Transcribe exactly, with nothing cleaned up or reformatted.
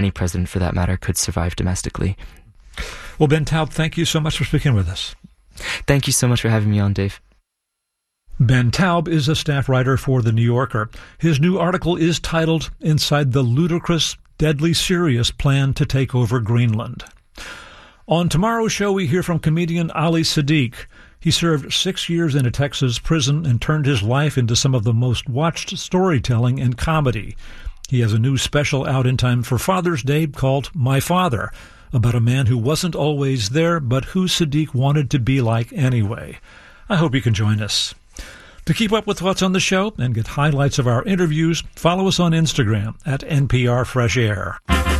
any president for that matter could survive domestically. Well, Ben Taub, thank you so much for speaking with us. Thank you so much for having me on, Dave. Ben Taub is a staff writer for The New Yorker. His new article is titled Inside the Ludicrous, Deadly Serious Plan to Take Over Greenland. On tomorrow's show, we hear from comedian Ali Siddiq. He served six years in a Texas prison and turned his life into some of the most watched storytelling and comedy. He has a new special out in time for Father's Day called My Father, about a man who wasn't always there, but who Siddiq wanted to be like anyway. I hope you can join us. To keep up with what's on the show and get highlights of our interviews, follow us on Instagram at N P R Fresh Air.